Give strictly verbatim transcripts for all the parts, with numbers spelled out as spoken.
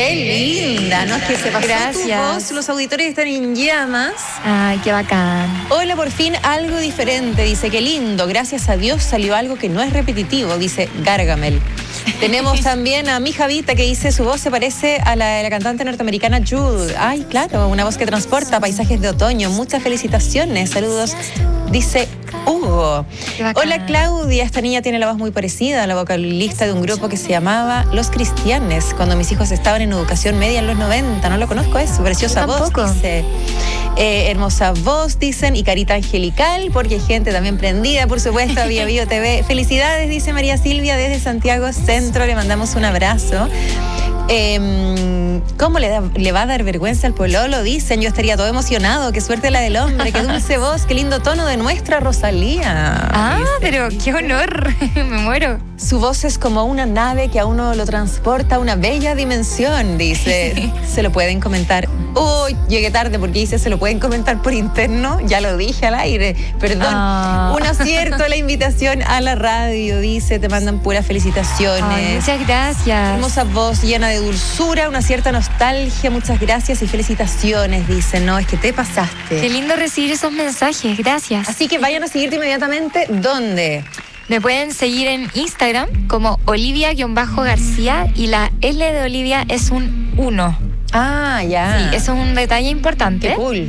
Qué linda, ¿no? Es que se pasó Gracias. tu voz, los auditores están en llamas. Ay, qué bacán. Hola, por fin algo diferente, dice, qué lindo, gracias a Dios salió algo que no es repetitivo, dice Gargamel. Tenemos también a mi Javita que dice, su voz se parece a la de la cantante norteamericana Jude. Ay, claro, una voz que transporta paisajes de otoño. Muchas felicitaciones, saludos, dice Hugo. Hola Claudia, esta niña tiene la voz muy parecida a la vocalista de un grupo que se llamaba Los Cristianes, cuando mis hijos estaban en educación media en los noventa. No lo conozco, es su preciosa voz, dice. Eh, hermosa voz, dicen, y carita angelical, porque hay gente también prendida, por supuesto, a Bio Bio T V. Felicidades, dice María Silvia desde Santiago Centro, le mandamos un abrazo. Eh, ¿Cómo le, da, le va a dar vergüenza al pololo? Dicen, yo estaría todo emocionado, qué suerte la del hombre, qué dulce voz, qué lindo tono de nuestra Rosalía. Ah, dice. pero qué honor, me muero. Su voz es como una nave que a uno lo transporta a una bella dimensión, dice. Se lo pueden comentar. Uy, llegué tarde porque dice se lo pueden comentar por interno. Ya lo dije al aire, perdón. Ah. Un acierto a la invitación a la radio, dice. Te mandan puras felicitaciones. Ay, muchas gracias. Hermosa voz llena de dulzura, una cierta nostalgia. Muchas gracias y felicitaciones, dice. No, es que te pasaste. Qué lindo recibir esos mensajes, gracias. Así que vayan a seguirte inmediatamente. ¿Dónde? Me pueden seguir en Instagram como Olivia-García y la L de Olivia es un uno. Ah, ya. Sí, eso es un detalle importante. Qué cool.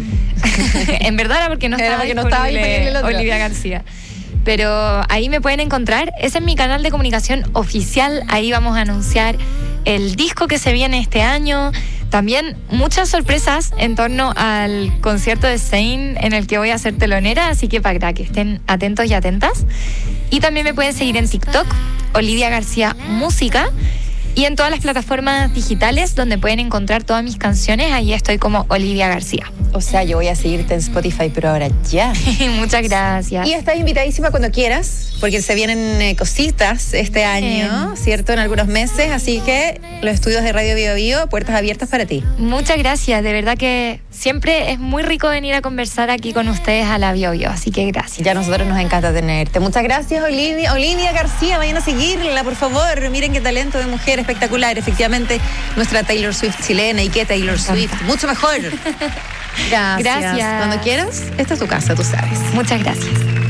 En verdad era porque no Era estaba porque no estaba disponible el otro. Olivia García. Pero ahí me pueden encontrar. Ese es mi canal de comunicación oficial. Ahí vamos a anunciar el disco que se viene este año. También muchas sorpresas en torno al concierto de Zayn en el que voy a ser telonera. Así que para que estén atentos y atentas. Y también me pueden seguir en TikTok, Olivia García Música. Y en todas las plataformas digitales donde pueden encontrar todas mis canciones, ahí estoy como Olivia García. O sea, yo voy a seguirte en Spotify, pero ahora ya. Muchas gracias. Y estás invitadísima cuando quieras, porque se vienen eh, cositas este año, ¿cierto? En algunos meses, así que los estudios de Radio Bio Bio, puertas abiertas para ti. Muchas gracias, de verdad que siempre es muy rico venir a conversar aquí con ustedes a la Bio Bio, así que gracias. Ya a nosotros nos encanta tenerte. Muchas gracias, Olivia. Olivia García, vayan a seguirla, por favor. Miren qué talento de mujer espectacular. Efectivamente, nuestra Taylor Swift chilena. ¿Y qué Taylor Swift? Mucho mejor. Gracias. Gracias. Cuando quieras, esta es tu casa, tú sabes. Muchas gracias.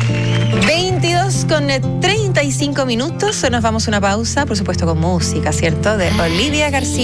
veintidós con treinta y cinco minutos. Nos vamos a una pausa, por supuesto con música, ¿cierto? De Olivia García.